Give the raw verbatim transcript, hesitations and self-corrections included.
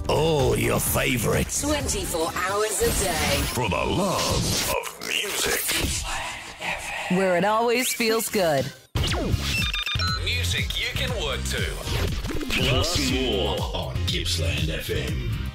All your favorites. twenty-four hours a day. For the love of music. Where it always feels good. Music you can work to. Plus more on Gippsland F M.